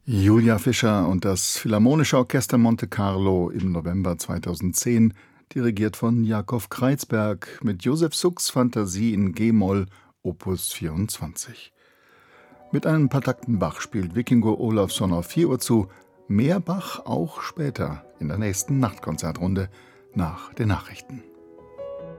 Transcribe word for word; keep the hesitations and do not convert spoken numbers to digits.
Julia Fischer und das Philharmonische Orchester Monte Carlo im November zweitausendzehn, dirigiert von Jakob Kreizberg mit Josef Sukks Fantasie in G-Moll, Opus vierundzwanzig. Mit ein paar Takten Bach spielt Vikingur Olafsson auf vier Uhr zu, mehr Bach auch später in der nächsten Nachtkonzertrunde nach den Nachrichten.